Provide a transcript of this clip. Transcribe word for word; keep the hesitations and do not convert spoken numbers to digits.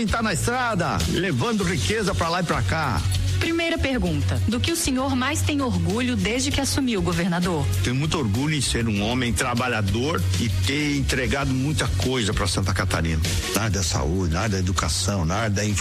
Tá na estrada, levando riqueza pra lá e pra cá. Primeira pergunta: do que o senhor mais tem orgulho desde que assumiu, governador? Tenho muito orgulho em ser um homem trabalhador e ter entregado muita coisa para Santa Catarina. Na área da saúde, na área da educação, na área da infraestrutura.